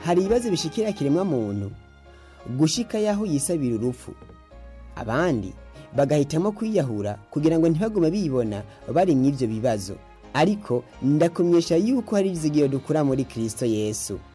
hari ibibazo bishikira kiremwa muntu gushika yaho yisabira urupfu, abandi bagahitamo kwiyahura kugira ngo ntibagume bibona bari mw'ivyo bibazo. Ariko ndakumyesha yuko hari ivyizigiro dukura muri Kristo Yesu.